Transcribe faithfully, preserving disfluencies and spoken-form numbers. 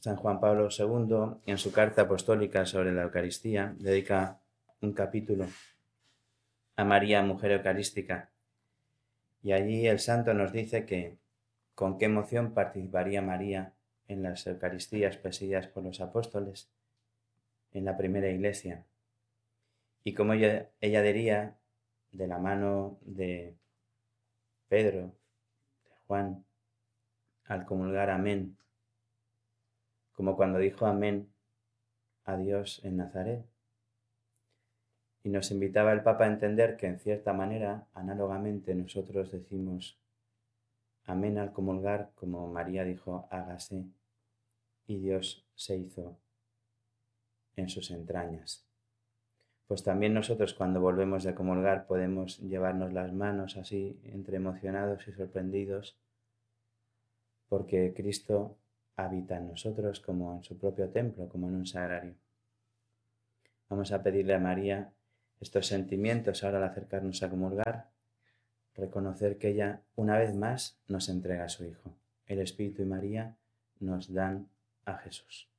San Juan Pablo segundo, en su carta apostólica sobre la Eucaristía, dedica un capítulo a María, mujer eucarística. Y allí el santo nos dice que con qué emoción participaría María en las Eucaristías presididas por los apóstoles en la primera iglesia. Y cómo ella, ella diría, de la mano de Pedro, de Juan, al comulgar amén, como cuando dijo amén a Dios en Nazaret. Y nos invitaba el Papa a entender que en cierta manera, análogamente, nosotros decimos amén al comulgar, como María dijo hágase, y Dios se hizo en sus entrañas. Pues también nosotros cuando volvemos de comulgar podemos llevarnos las manos así, entre emocionados y sorprendidos, porque Cristo habita en nosotros como en su propio templo, como en un sagrario. Vamos a pedirle a María estos sentimientos ahora al acercarnos a comulgar, reconocer que ella una vez más nos entrega a su Hijo. El Espíritu y María nos dan a Jesús.